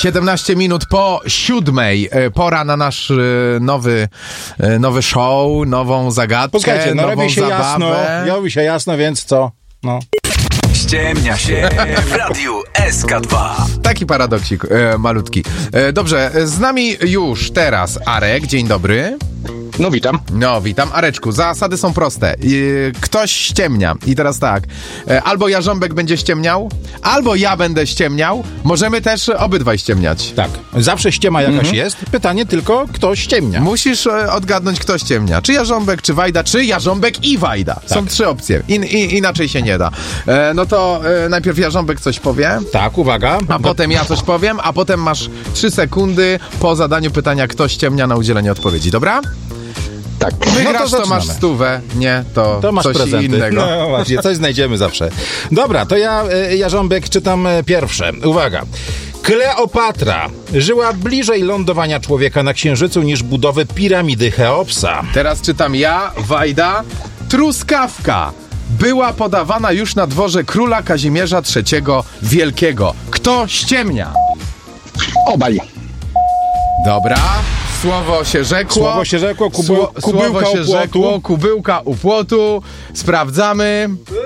17 minut po 7:00. Pora na nasz nowy show, nową zagadkę, Posłuchajcie, nową robi się zabawę. robi się jasno, więc co? No. Ściemnia się w Radiu SK2. Taki paradoksik malutki. Dobrze, z nami już teraz Arek. Dzień dobry. No witam. No, witam. Areczku, zasady są proste. Ktoś ściemnia. I teraz tak, albo Jarząbek będzie ściemniał, albo ja będę ściemniał. Możemy też obydwaj ściemniać. Tak, zawsze ściema jakaś jest. Pytanie tylko, kto ściemnia. Musisz odgadnąć, kto ściemnia. Czy Jarząbek, czy Wajda, czy Jarząbek i Wajda. Są 3 opcje. Inaczej się nie da. No to najpierw Jarząbek coś powie, Tak, uwaga. a potem ja coś powiem, a potem masz 3 sekundy po zadaniu pytania, kto ściemnia, na udzielenie odpowiedzi. Dobra? Tak. Wygrasz, to masz zaczynamy. 100, nie, to masz coś prezenty. innego. No właśnie, coś znajdziemy zawsze. Dobra, to ja, Jarząbek, czytam pierwsze. Uwaga. Kleopatra żyła bliżej lądowania człowieka na Księżycu niż budowy piramidy Cheopsa. Teraz czytam ja, Wajda. Truskawka była podawana już na dworze króla Kazimierza III Wielkiego. Kto ściemnia? Obaj. Dobra. Słowo się rzekło. Słowo się rzekło, kubełka Słowo się u płotu. rzekło, kubełka u płotu. Sprawdzamy.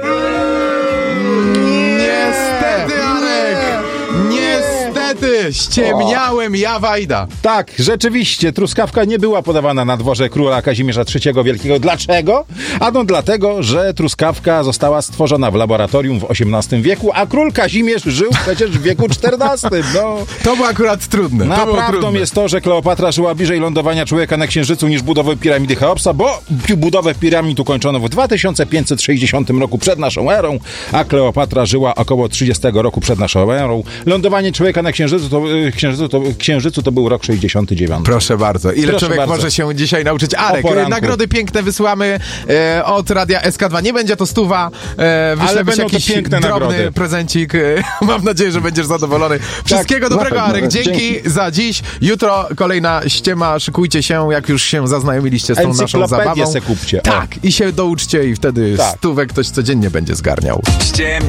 Niestety, Arek! Niestety! Ściemniałem ja, Wajda. Tak, rzeczywiście, truskawka nie była podawana na dworze króla Kazimierza III Wielkiego. Dlaczego? Ano dlatego, że truskawka została stworzona w laboratorium w XVIII wieku, a król Kazimierz żył przecież w wieku XIV. No. To było akurat trudne. To było Prawdą trudne. jest to, że Kleopatra żyła bliżej lądowania człowieka na Księżycu niż budowy piramidy Cheopsa, bo budowę piramid ukończono w 2560 roku przed naszą erą, a Kleopatra żyła około 30 roku przed naszą erą. Lądowanie człowieka na Księżycu to był rok 69. Proszę bardzo. Ile Proszę człowiek bardzo. może się dzisiaj nauczyć? O Arek, poranku. nagrody piękne wysyłamy od Radia SK2. Nie będzie to 100. Wyślemy będą to jakiś piękne drobny nagrody. prezencik. Mam nadzieję, że będziesz zadowolony. Wszystkiego na dobrego, pewno. Arek. Dzięki za dziś. Jutro kolejna ściema. Szykujcie się, jak już się zaznajomiliście z tą naszą Encyklopedię zabawą. se kupcie. O. Tak. I się douczcie i wtedy Tak. 100 ktoś codziennie będzie zgarniał. Ściemnia